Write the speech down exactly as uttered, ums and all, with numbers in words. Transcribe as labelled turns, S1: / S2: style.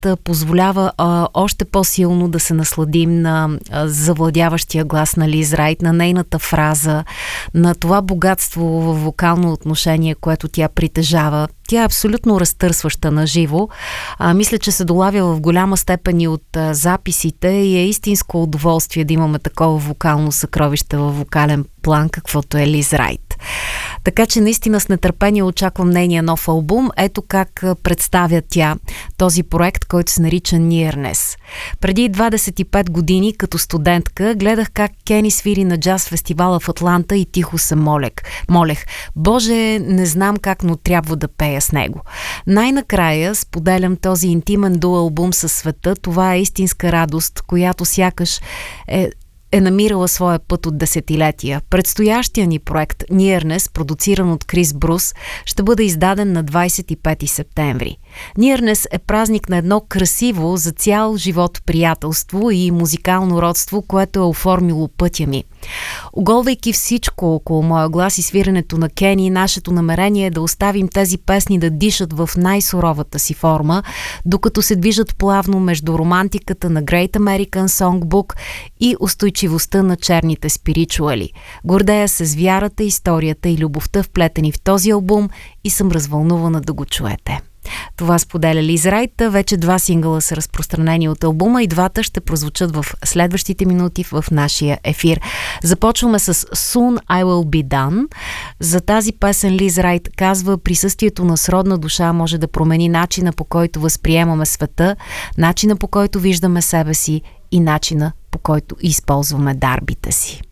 S1: позволява а, още по-силно да се насладим на а, завладяващия глас на Лиз Райт, на нейната фраза, на това богатство в вокално отношение, което тя притежава. Тя е абсолютно разтърсваща на живо. А, мисля, че се долавя в голяма степен и от а, записите и е истинско удоволствие да имаме такова вокално съкровище във вокален план, каквото е Лиз Райт. Така че наистина с нетърпение очаквам нейния нов албум. Ето как представя тя този проект, който се нарича Nearness. Преди двадесет и пет години, като студентка, гледах как Кени свири на джаз фестивала в Атланта и тихо се молех. молех. Боже, не знам как, но трябва да пея с него. Най-накрая споделям този интимен дуалбум със света. Това е истинска радост, която сякаш е е намирала своя път от десетилетия. Предстоящия ни проект Nearness, продуциран от Крис Брус, ще бъде издаден на двадесет и пети септември. Nearness е празник на едно красиво за цял живот приятелство и музикално родство, което е оформило пътя ми. Оголвайки всичко около моя глас и свирането на Кени, нашето намерение е да оставим тези песни да дишат в най-суровата си форма, докато се движат плавно между романтиката на Great American Songbook и устойчивостта на черните спиричуали. Гордея се с вярата, историята и любовта, вплетени в този албум, и съм развълнувана да го чуете. Това споделя Лиз Райт. Вече два сингъла са разпространени от албума и двата ще прозвучат в следващите минути в нашия ефир. Започваме с Soon I Will Be Done. За тази песен Лиз Райт казва: присъствието на сродна душа може да промени начина, по който възприемаме света, начина, по който виждаме себе си и начина, по който използваме дарбите си.